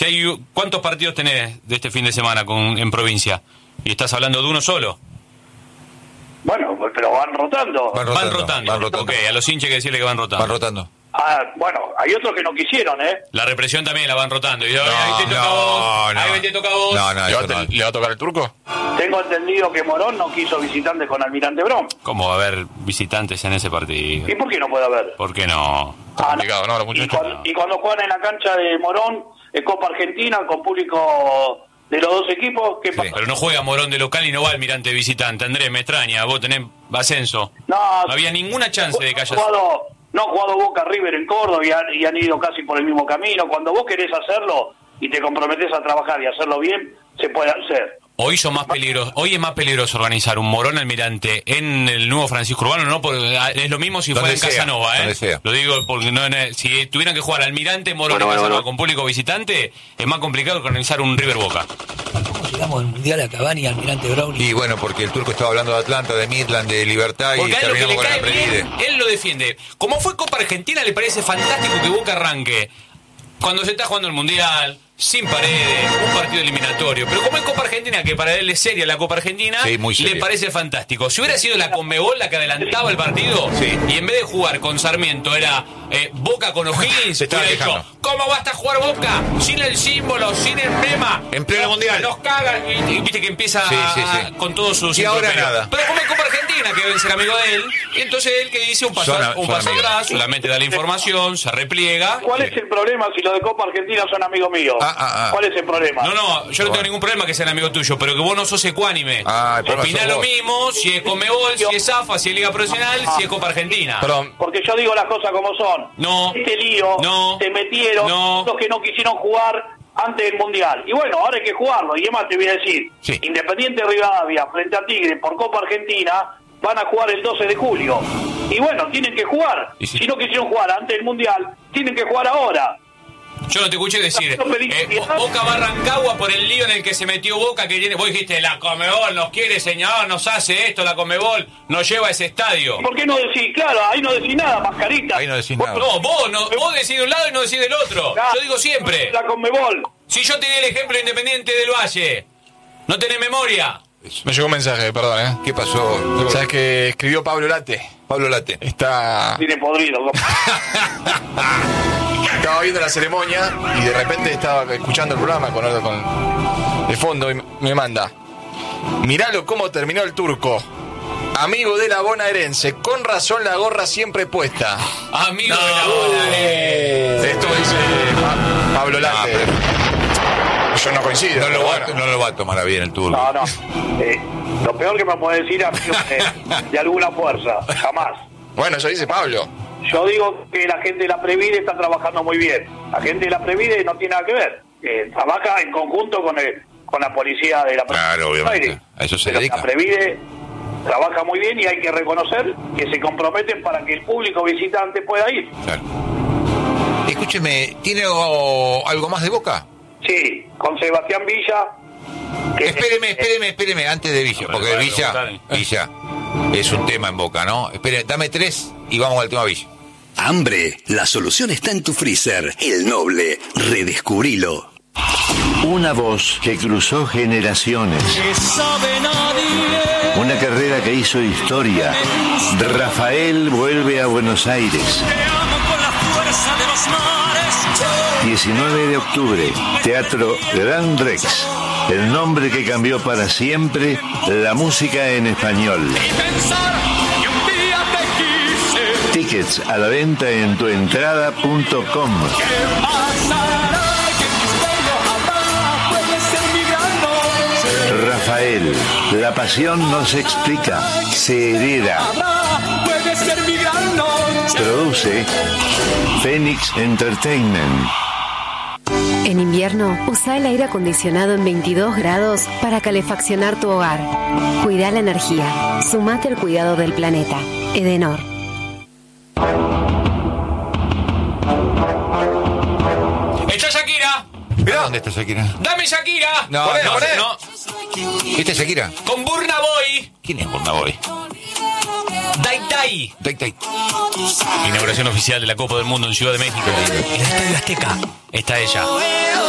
¿Cuántos partidos tenés de este fin de semana en provincia? Y estás hablando de uno solo. Bueno, pero van rotando. Van rotando. Ok, a los hinchas hay que decirle que van rotando. Van rotando. Bueno, hay otros que no quisieron, La represión también la van rotando. Y No, ahí te toca a vos. Ahí te toca a vos. ¿Le va a tocar el Turco? Tengo entendido que Morón no quiso visitantes con Almirante Brown. ¿Cómo va a haber visitantes en ese partido? ¿Y por qué no puede haber? ¿Por qué no? Complicado, ¿no? Los muchachos. Y cuando juegan en la cancha de Morón, Copa Argentina, con público de los dos equipos, ¿qué pasa? Pero no juega Morón de local y no va Almirante visitante. Andrés, me extraña, vos tenés ascenso. No había ninguna chance de que haya... No ha jugado Boca River en Córdoba y han ido casi por el mismo camino. Cuando vos querés hacerlo y te comprometés a trabajar y hacerlo bien, se puede hacer. Hoy es más peligroso organizar un Morón Almirante en el nuevo Francisco Urbano, ¿no? Porque es lo mismo si fuera en Casanova, Lo digo porque si tuvieran que jugar Almirante, Morón en Casanova con público visitante, es más complicado que organizar un River Boca. ¿Cómo llegamos al Mundial a Cavani y Almirante Brown? Y bueno, porque el Turco estaba hablando de Atlanta, de Midland, de Libertad, porque y terminamos con la Previde. Él lo defiende. Como fue Copa Argentina, le parece fantástico que Boca arranque cuando se está jugando el Mundial, sin Paredes, un partido eliminatorio. Pero como es Copa Argentina, que para él es seria la Copa Argentina, le parece fantástico. Si hubiera sido la Conmebol la que adelantaba el partido, y en vez de jugar con Sarmiento era Boca con O'Higgins, se estaba dicho, ¿cómo va a estar jugar Boca? Sin el símbolo, sin el emblema. En pleno Mundial. Los cagan y viste que empieza con todos sus... Y ahora nada. Pero como es Copa Argentina, que debe ser amigo de él, y entonces él que dice un paso atrás, solamente da la información, se repliega. ¿Cuál es el problema si los de Copa Argentina son amigos míos? ¿Cuál es el problema? No, yo no tengo ningún problema que sean amigos tuyos, pero que vos no sos ecuánime. Opinás lo mismo, si es Conmebol, si es AFA, si es Liga Profesional, si es Copa Argentina. Perdón. Porque yo digo las cosas como son. No. Este lío, se metieron los que no quisieron jugar antes del Mundial. Y bueno, ahora hay que jugarlo. Y además te voy a decir, Independiente Rivadavia frente a Tigre por Copa Argentina van a jugar el 12 de julio. Y bueno, tienen que jugar. Si no quisieron jugar antes del Mundial, tienen que jugar ahora. Yo no te escuché decir Boca va a Rancagua por el lío en el que se metió Boca, que tiene, vos dijiste, la Conmebol nos quiere señalar, nos hace esto, la Conmebol nos lleva a ese estadio. ¿Por qué no decís? Claro, ahí no decís nada, mascarita. Ahí no decís nada. Vos decís de un lado y no decís del otro. Claro, yo digo siempre. La Conmebol. Si yo te di el ejemplo de Independiente del Valle, ¿no tenés memoria? Me llegó un mensaje, perdón, ¿Qué pasó? ¿Sabes que escribió Pablo Late? Pablo Late. Está... Tiene podrido. Estaba viendo la ceremonia y de repente estaba escuchando el programa con de fondo y me manda: miralo cómo terminó el Turco. Amigo de la bonaerense, con razón la gorra siempre puesta. Amigo de la bonaerense. Esto dice Pablo Late. Yo no coincido. No lo va a tomar a bien el Turco. No. Lo peor que me puede decir amigo de alguna fuerza, jamás. Bueno, eso dice Pablo. Yo digo que la gente de la Previde está trabajando muy bien. La gente de la Previde no tiene nada que ver. Trabaja en conjunto con la policía de la Previde. Claro, obviamente. A eso se dedica. La Previde trabaja muy bien y hay que reconocer que se comprometen para que el público visitante pueda ir. Claro. Escúcheme, ¿tiene algo más de Boca? Sí, con Sebastián Villa. Espéreme, antes de Villa, porque Villa es un tema en Boca, ¿no? Espere, dame 3 y vamos al tema Villa. Hambre, la solución está en tu freezer. El Noble, redescubrilo. Una voz que cruzó generaciones. Una carrera que hizo historia. Rafael vuelve a Buenos Aires. 19 de octubre, Teatro Gran Rex. El nombre que cambió para siempre la música en español. Tickets a la venta en tuentrada.com. Rafael, la pasión no se explica, se hereda. Produce Phoenix Entertainment. En invierno, usa el aire acondicionado en 22 grados para calefaccionar tu hogar. Cuida la energía. Sumate al cuidado del planeta. Edenor. ¡Está Shakira! ¿Dónde está Shakira? ¡Dame Shakira! No. ¿Esta es Shakira? Con Burna Boy. ¿Quién es Burna Boy? Dai. Tai. Inauguración oficial de la Copa del Mundo en Ciudad de México. En el Estadio Azteca. Está ella.